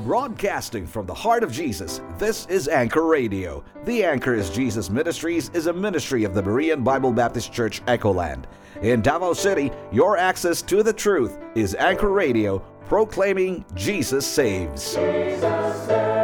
Broadcasting from the heart of Jesus, this is Anchor Radio. The Anchor is Jesus Ministries is a ministry of the Berean Bible Baptist Church Echoland. In Davao City, your access to the truth is Anchor Radio, proclaiming Jesus saves. Jesus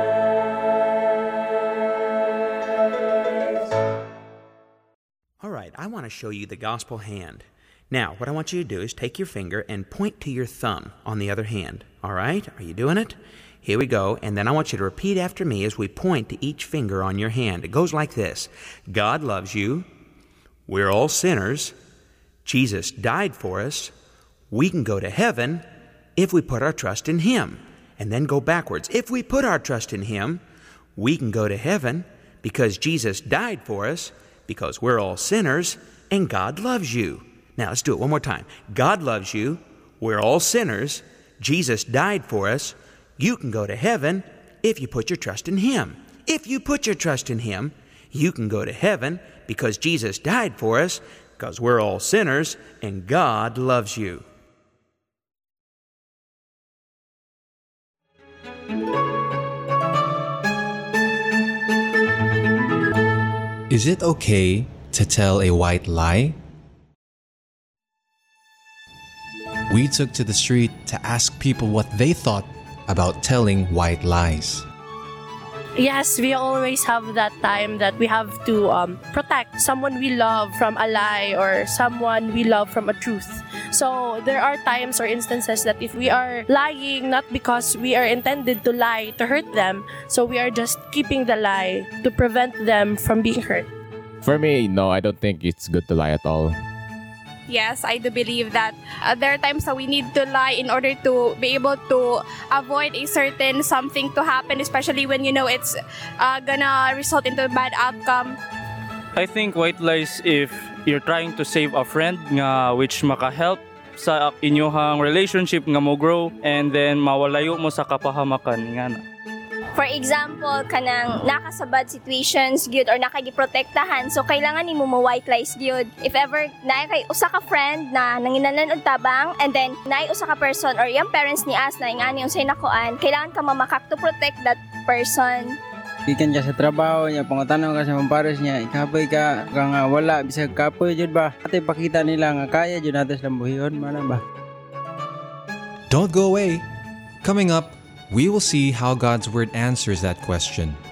saves. All right, I want to show you the gospel hand. Now, what I want you to do is take your finger and point to your thumb on the other hand. All right? Are you doing it? Here we go. And then I want you to repeat after me as we point to each finger on your hand. It goes like this. God loves you. We're all sinners. Jesus died for us. We can go to heaven if we put our trust in Him. And then go backwards. If we put our trust in Him, we can go to heaven because Jesus died for us, because we're all sinners, and God loves you. Now, let's do it one more time. God loves you. We're all sinners. Jesus died for us. You can go to heaven if you put your trust in Him. If you put your trust in Him, you can go to heaven because Jesus died for us, because we're all sinners, and God loves you. Is it okay to tell a white lie? We took to the street to ask people what they thought about telling white lies. Yes, we always have that time that we have to protect someone we love from a lie or someone we love from a truth. So there are times or instances that if we are lying, not because we are intended to lie to hurt them, so we are just keeping the lie to prevent them from being hurt. For me, no, I don't think it's good to lie at all. Yes, I do believe that there are times that we need to lie in order to be able to avoid a certain something to happen, especially when you know it's gonna result into a bad outcome. I think white lies if you're trying to save a friend nga which makahelp sa inyong relationship nga mo grow and then mawalayo mo sa kapahamakan nga na. For example, kanang nakasabad situations gyud or nakagiprotektahan, so kailangan nimo mo white lies gyud. If ever naay kay usa ka friend na nanginahanglan og tabang and then naay usa ka person or yung parents ni as na ingani unsay nakuan, kailangan ka mamakak to protect that person. Ikan ka sa trabaho niya, pangutanong ka sa mampares niya, ikapoy ka nga wala, bisag kapoy jud ba? Ate pakita nila nga kaya jud natin sa buhihon, mana ba? Don't go away. Coming up, we will see how God's Word answers that question.